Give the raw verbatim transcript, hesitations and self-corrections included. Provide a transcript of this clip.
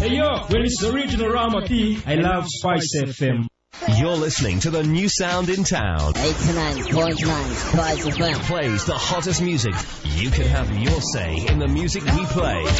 Hey yo, well it's original Rama T. I love Spice F M. You're listening to the new sound in town. eighty-nine point nine Spice F M Plays the hottest music. You can have your say in the music we play.